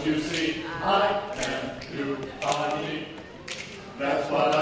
Don't you see, I can do harmony. That's what